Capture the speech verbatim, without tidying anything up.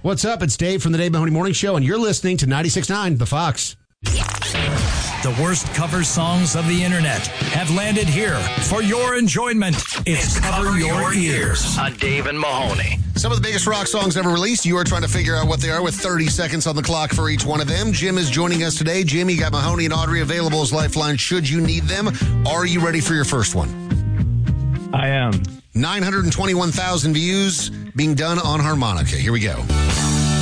What's up? It's Dave from the Dave Mahoney Morning Show, and you're listening to ninety-six point nine The Fox. The worst cover songs of the internet have landed here for your enjoyment. It's, it's Cover, Cover Your Ears on Dave and Mahoney. Some of the biggest rock songs ever released. You are trying to figure out what they are with thirty seconds on the clock for each one of them. Jim is joining us today. Jim, you got Mahoney and Audrey available as lifeline should you need them. Are you ready for your first one? I am. nine hundred twenty-one thousand views being done on harmonica. Here we go.